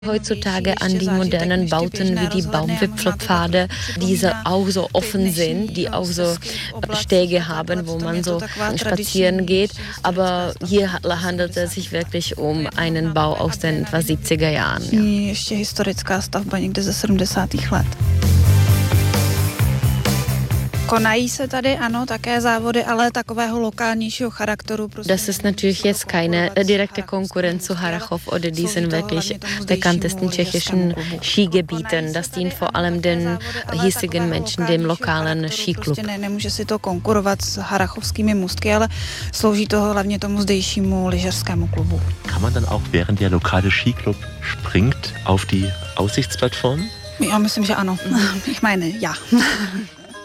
Heutzutage an die modernen Bauten wie die Baumwipfelpfade, die auch so offen sind, die auch so Stege haben, wo man so spazieren geht. Aber hier handelt es sich wirklich um einen Bau aus den etwa 70er Jahren. Ja. Ještě historická stavba někde ze 70. let. Konají se tady, ano, také závody, ale takového lokálnějšího charakteru. Das ist natürlich jetzt keine direkte Konkurrenz zu Harrachov oder diesen wirklich bekanntesten tschechischen Skigebieten. Das dient vor allem den hiesigen Menschen, dem lokalen Skiklub. Nemůže si to konkurovat s harrachovskými můstky, ale slouží to hlavně tomu zdejšímu lyžařskému klubu. Kann man dann auch, während der lokale Skiklub springt, auf die Aussichtsplattform? Já myslím, že ano. Ich meine, ja.